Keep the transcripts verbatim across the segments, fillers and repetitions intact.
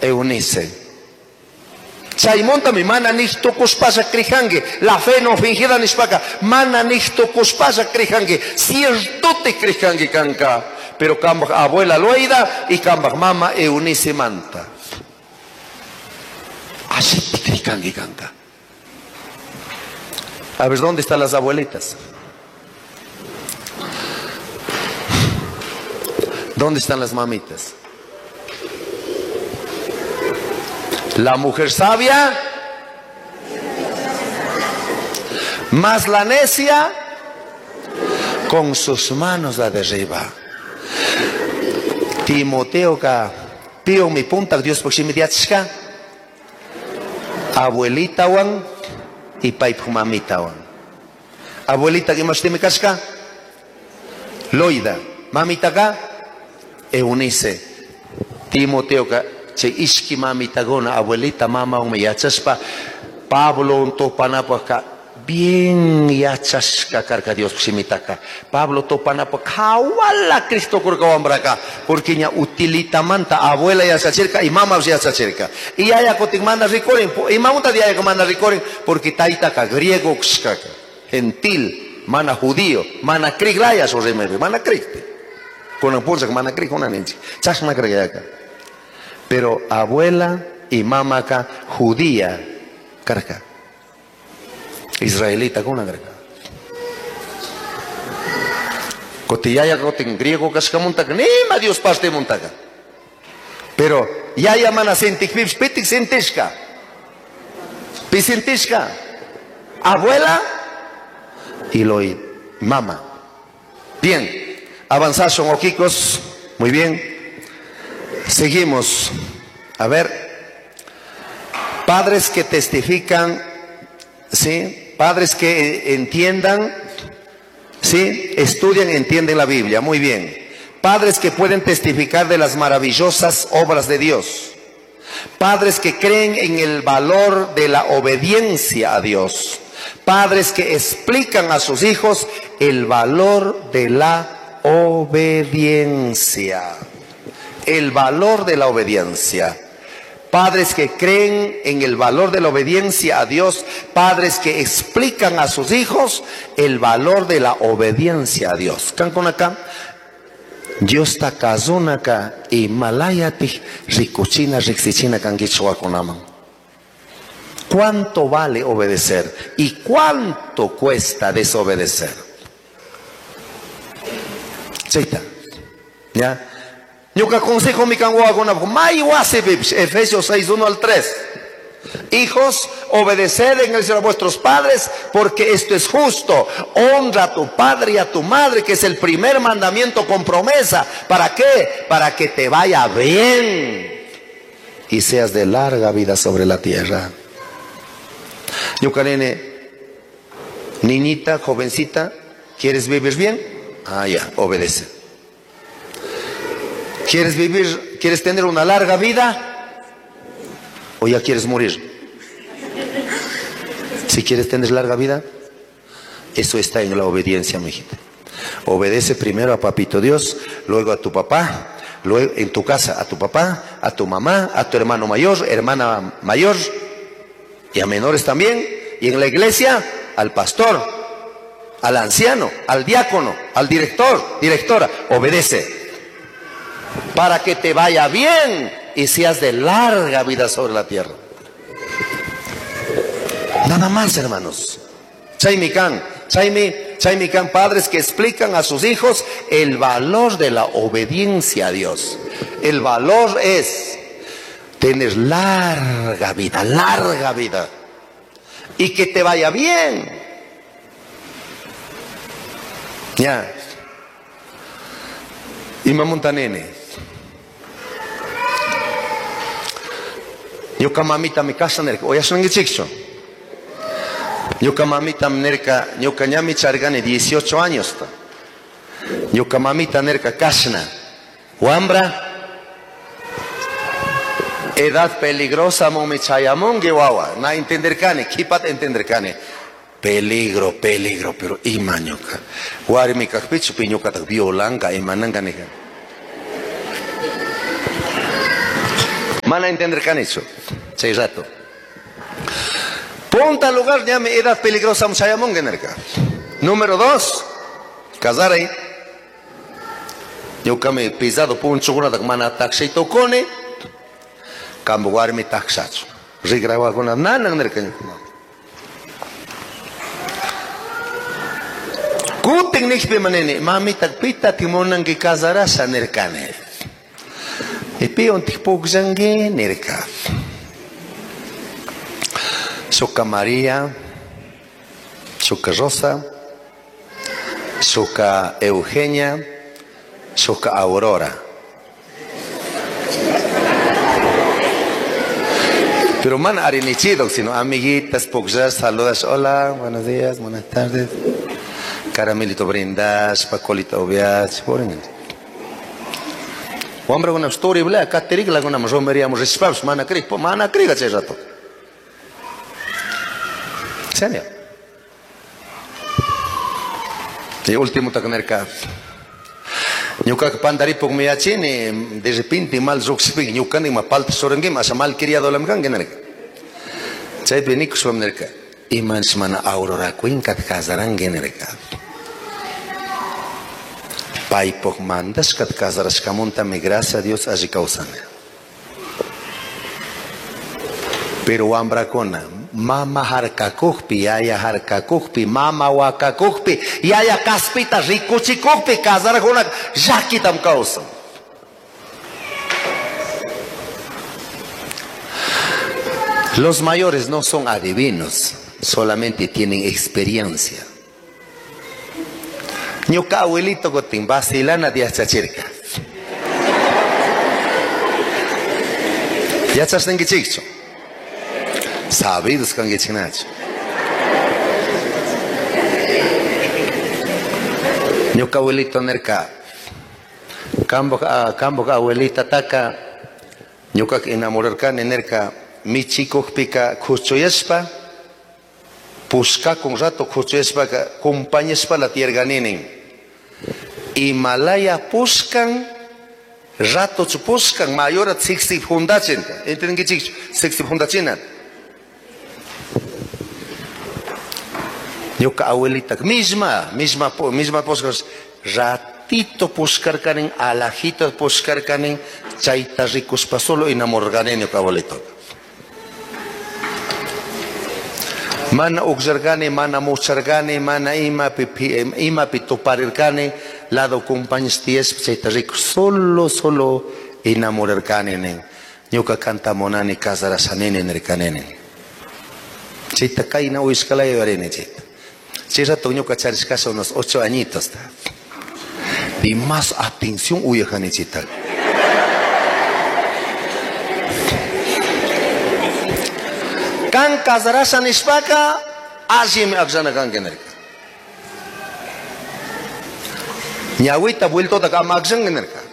Eunice. Chaymonta mi mana nixto kuspasa krijangue, la fe no fingida nispaka, mana nixto kuspasa krijangue, ciertote krijangue kanka, pero kambak abuela Loida y kambak mama Eunice manta. Así krijangue kanka. A ver, ¿dónde están las abuelitas? ¿Dónde están las mamitas? La mujer sabia, más la necia, con sus manos la derriba. Timoteo ka pio mi punta Dios proximidadska, abuelita wan y paip mamita wan. Abuelita que más teme casca, Loida, mamita ka, Eunice, Timoteo ka. Che iski mamita gona abuelita mama un yachaspa Pablo un topanapa bien yachasca carca Dios simitaka Pablo topanapa kawala Cristo kurkawambraka porque ña utilita manta abuela ya se acerca y mama ya se acerca y haya cotic manda ricoren y mamuta de haya que manda ricoren porque taita ka griego kskaka gentil mana judío mana kriglaya so remebe mana krikte con la pulsa que mana krik una nenchi chasma krigaka. Pero abuela y mamá acá, judía, carga. Israelita con una carga. Cotillaya en griego cascamontaca, ni ma Dios paste montaca. Pero ya llaman a sentik pips pitik sentishka. Pisentishka. Abuela y lo mamá. Bien, avanzar son oquicos, muy bien. Seguimos. A ver, padres que testifican, ¿sí? Padres que entiendan, ¿sí? Estudian, entienden la Biblia, muy bien. Padres que pueden testificar de las maravillosas obras de Dios. Padres que creen en el valor de la obediencia a Dios. Padres que explican a sus hijos el valor de la obediencia. El valor de la obediencia. Padres que creen en el valor de la obediencia a Dios. Padres que explican a sus hijos el valor de la obediencia a Dios. ¿Can con acá? Dios ta kazunaka y malayati rikuchina rixichina kangichua konaman. ¿Cuánto vale obedecer? ¿Y cuánto cuesta desobedecer? ¿Cita? ¿Ya? Yo que aconsejo mi cango agona, Efesios seis, uno al tres. Hijos, obedeced en el Señor a vuestros padres, porque esto es justo. Honra a tu padre y a tu madre, que es el primer mandamiento con promesa. ¿Para qué? Para que te vaya bien y seas de larga vida sobre la tierra. Yo nene, niñita, jovencita, ¿quieres vivir bien? Ah, ya, obedece. ¿Quieres vivir, quieres tener una larga vida? ¿O ya quieres morir? Si quieres tener larga vida, eso está en la obediencia, mi hijita. Obedece primero a papito Dios, luego a tu papá, luego en tu casa a tu papá, a tu mamá, a tu hermano mayor, hermana mayor, y a menores también, y en la iglesia al pastor, al anciano, al diácono, al director, directora. Obedece para que te vaya bien y seas de larga vida sobre la tierra. Nada más, hermanos. Chaimican, Chaimi, Chaimican, padres que explican a sus hijos el valor de la obediencia a Dios. El valor es tener larga vida, larga vida, y que te vaya bien. Ya. Y mamunta nene. Yo mamita mi casa nerka, oya son chicho. Yo mamita nerka, yo cañami chargane dieciocho años. Yo mamita nerka kasna, Wambra, edad peligrosa momi chayamon guawa, na entender cane, kipat entender cane. Peligro, peligro, pero imañoka. Wari mi kakpichu piñoka tak violanga imananga nega. Van a entender que han hecho. Seis rato. Ponta al lugar, llame edad peligrosa, muchayamón, generca. Número dos, casar ahí. Yo que me he pisado por un chocolate que me ha taxado con él. Cambo guarme taxacho. Regraba con la nana, generca. Kuting nih pemanene, mami tak pita timonan ke casara sa nercane. E pe on tipog zangue nerca. Soca María, soca Rosa, soca Eugenia, soca Aurora. Pero man arinichido, sino amiguitas, pogjas, saludas, hola, buenos días, buenas tardes. Caramelito brindas, pacolito obias, por ejemplo. Hombre, una historia, bla, caterik, la con amor, veríamos respavs, mana crig, mana crig, hace rato. ¿Serio? Y último, tacanerca. Yo creo que pandari por mi achine, de repente mal zoxpig, yo creo que me falta sorengim, asa mal criado la mgan, generca. Saya benik suamnerca. Iman semana Aurora Queen kat kazaran generca. Pai por mandas kat kazaras kamunta me gracias a Dios así causan. Pero ambra kona mama harka kuhpi yaya harka kuhpi mama waka kuhpi yaya kaspita rikuchi kuhpi kazara kona jakitam causan. Los mayores no son adivinos, solamente tienen experiencia. Ñuka abuelito gotin vasilana de achachirka. Ya estás en Gichicho. Sabidos con Gichinacho. Ñuka abuelito nerka. Cambo cambo abuelita taka. Ñuka enamorar en nerka. Mi chico pica cuchoyespa, pusca con rato cuchoyespa, compañespa la tierra nenen. Himalaya puscan, rato puscan, mayor a sixty fundacen. ¿Entienden qué chico? Sixty fundacen. Yo que abuelita, misma, misma, misma puscan, ratito puscar canen, alajito puscar canen, chaita ricos pa solo enamorganen yo que abuelito. Mana uxargane, mana mochargane, mana ima pipi, ima pitoparirgane, lado compañes ties, pseita rico, solo, solo enamorargane, nen. Ñuka canta monani casara sanene nercanene. Chita kaina uiskala y varene chita. Chita to ñuka charis casa unos ocho añitos. Y más atención uyajane chita. Kan kazarasan ispaka así aksana kan generka. Ñawita vuelto de cama aksan generka.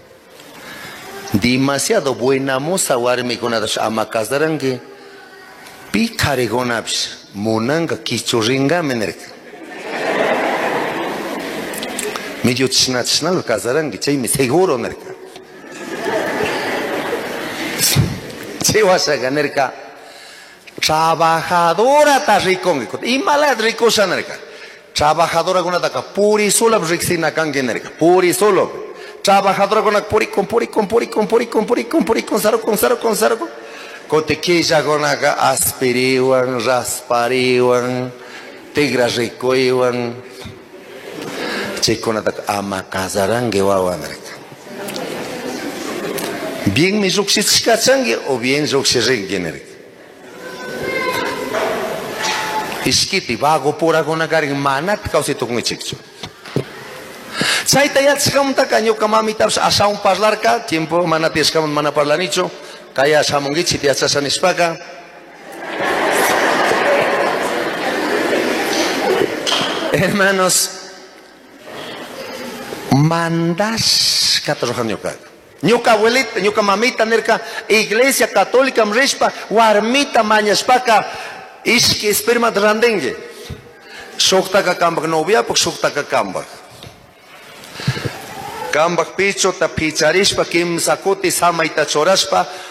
Demasiado buena moza warmi konadas ama kazarange pikare gonabs monanga kichuringa menerka. Medio chinachnal kazarange chay me seguro nerka. Chewasa ganerka. Trabajadora ta ricón y mala rico sanerca. Trabajadora con ataca puri sola rixina cangenerca. Puri solo. Trabajadora con puri con puri con puri con puri con puri con puri con saro con saro con saro. Cotequilla con aga aspiriwan, raspariwan, tigra ricoiwan. Che con ataca ama casarangue wawanerca. Bien mi ruxisca changue o bien ruxirringenerca. Iskiti bago pura kona garing manat kau situ ngecikso. Saya tayat sekam tak kanyo kamami taps asaum parlar ka tiempo mana ties kam mana parlanicho kaya asamong git siti asasan ispaka. Hermanos, mandas kata rohan nyoka. Nyoka abuelita, nyoka mamita nerka iglesia católica mrespa warmita mañaspaka. Iski esperma drandenge. Sokta ka kambak novia pok sokta ka kambak. Kambak picho ta picharispa kim sakoti sama ita choraspa